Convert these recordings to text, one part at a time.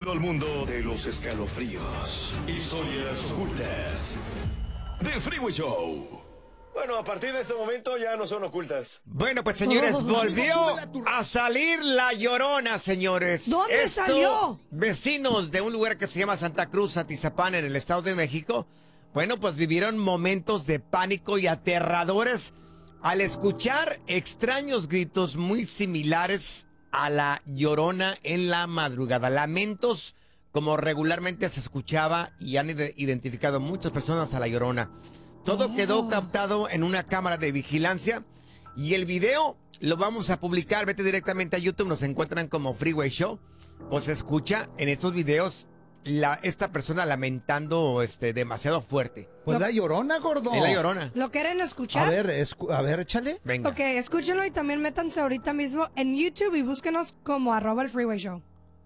Bienvenido al mundo de los escalofríos, historias ocultas del Freeway Show. Bueno, a partir de este momento ya no son ocultas. Bueno, pues señores, volvió a salir la Llorona, señores. ¿Dónde salió? Vecinos de un lugar que se llama Santa Cruz, Atizapán, en el Estado de México, bueno, pues vivieron momentos de pánico y aterradores al escuchar extraños gritos muy similares a la Llorona en la madrugada. Lamentos como regularmente se escuchaba y han identificado muchas personas a la Llorona. Todo quedó captado en una cámara de vigilancia y el video lo vamos a publicar. Vete directamente a YouTube, nos encuentran como Freeway Show. Pues se escucha en estos videos esta persona lamentando demasiado fuerte. Pues la Llorona, gordo. Es la Llorona. ¿Lo quieren escuchar? A ver, échale. Venga. Ok, escúchenlo y también métanse ahorita mismo en YouTube y búsquenos como @el Freeway Show.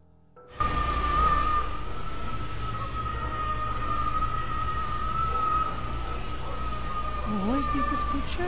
Ay, sí se escucha.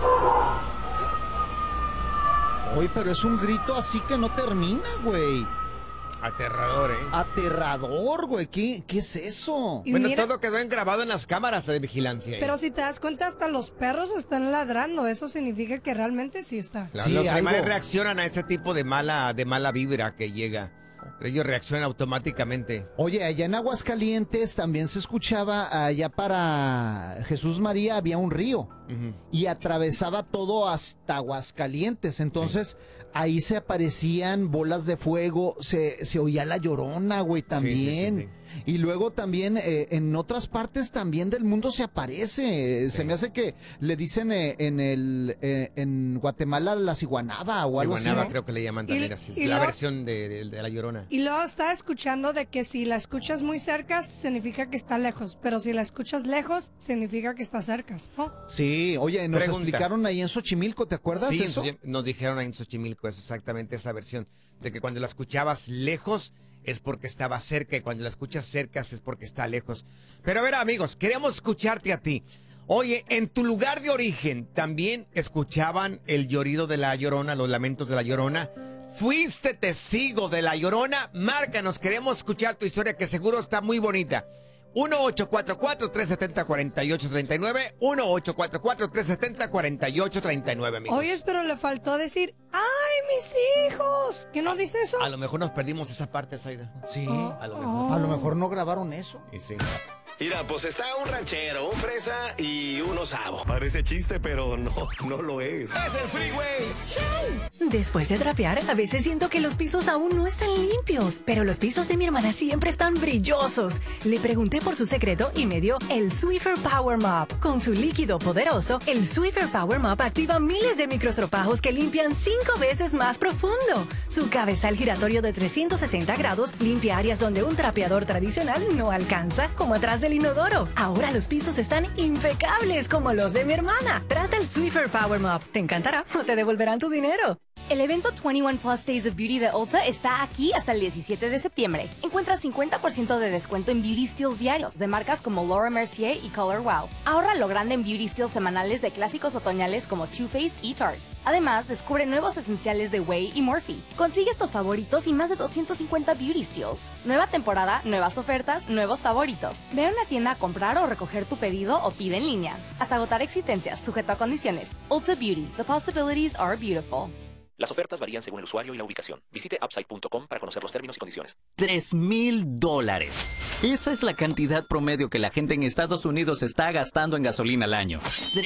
Oye, pero es un grito así que no termina, güey. Aterrador, Aterrador, güey. ¿Qué es eso? Y bueno, mira, todo quedó grabado en las cámaras de vigilancia. pero si te das cuenta, hasta los perros están ladrando. Eso significa que realmente sí está. Sí, los animales algo. reaccionan a ese tipo de mala vibra que llega. Ellos reaccionan automáticamente. Oye, allá en Aguascalientes también se escuchaba, allá para Jesús María había un río y atravesaba todo hasta Aguascalientes. Entonces, ahí se aparecían bolas de fuego, se oía la Llorona, güey, también. Sí. Y luego también en otras partes también del mundo se aparece. Se me hace que le dicen en Guatemala la ciguanaba o algo así, Ciguanaba, ¿no? creo que le llaman también así. y Es la lo- versión de la Llorona. Y luego está escuchando de que si la escuchas muy cerca, significa que está lejos. Pero si la escuchas lejos, significa que está cerca, ¿no? Sí, oye, nos Pregunta. explicaron ahí en Xochimilco, ¿te acuerdas Sí, de eso? nos dijeron ahí en Xochimilco eso, exactamente esa versión, de que cuando la escuchabas lejos es porque estaba cerca y cuando la escuchas cerca es porque está lejos. Pero a ver, amigos, queremos escucharte a ti. Oye, en tu lugar de origen, ¿también escuchaban el llorido de la Llorona, los lamentos de la Llorona? ¿Fuiste testigo de la Llorona? Márcanos, queremos escuchar tu historia que seguro está muy bonita. 1-844-370-4839, 1-844-370-4839, amigos. Oye, pero le faltó decir, ¡ay, mis hijos! ¿Qué no dice eso? A lo mejor nos perdimos esa parte, Zaida. Sí, A lo mejor. a lo mejor no grabaron eso. Y sí. Mira, pues está un ranchero, un fresa y un osavo. Parece chiste, pero no lo es. Es el Freeway Show. Después de trapear, a veces siento que los pisos aún no están limpios, pero los pisos de mi hermana siempre están brillosos. Le pregunté por su secreto y me dio el Swiffer Power Mop. Con su líquido poderoso, el Swiffer Power Mop activa miles de microstropajos que limpian 5 veces más profundo. Su cabezal giratorio de 360 grados limpia áreas donde un trapeador tradicional no alcanza, como atrás del inodoro. Ahora los pisos están impecables como los de mi hermana. Trata el Swiffer Power Mop. Te encantará o te devolverán tu dinero. El evento 21 Plus Days of Beauty de Ulta está aquí hasta el 17 de septiembre. Encuentra 50% de descuento en beauty steals diarios de marcas como Laura Mercier y Color Wow. Ahorra lo grande en beauty steals semanales de clásicos otoñales como Too Faced y Tarte. Además, descubre nuevos esenciales de Way y Morphe. Consigue estos favoritos y más de 250 beauty steals. Nueva temporada, nuevas ofertas, nuevos favoritos. Ve a una tienda a comprar o recoger tu pedido o pide en línea. Hasta agotar existencias, sujeto a condiciones. Ulta Beauty. The possibilities are beautiful. Las ofertas varían según el usuario y la ubicación. Visite upside.com para conocer los términos y condiciones. $3,000. Esa es la cantidad promedio que la gente en Estados Unidos está gastando en gasolina al año.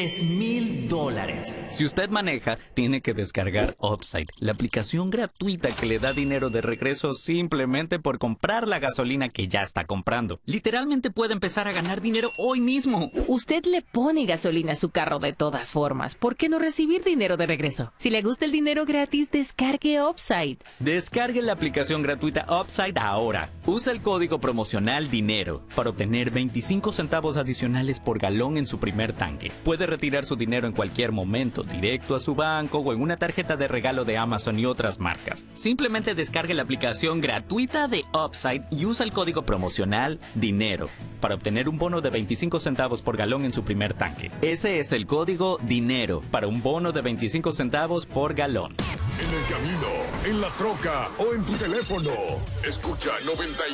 $3,000. Si usted maneja, tiene que descargar Upside, la aplicación gratuita que le da dinero de regreso simplemente por comprar la gasolina que ya está comprando. Literalmente puede empezar a ganar dinero hoy mismo. Usted le pone gasolina a su carro de todas formas. ¿Por qué no recibir dinero de regreso? Si le gusta el dinero gratis, descargue Upside. Descargue la aplicación gratuita Upside ahora. Usa el código promocional DINERO para obtener 25 centavos adicionales por galón en su primer tanque. Puede retirar su dinero en cualquier momento, directo a su banco o en una tarjeta de regalo de Amazon y otras marcas. Simplemente descargue la aplicación gratuita de Upside y usa el código promocional DINERO para obtener un bono de 25 centavos por galón en su primer tanque. Ese es el código DINERO para un bono de 25 centavos por galón. En el camino, en la troca o en tu teléfono. Escucha 90.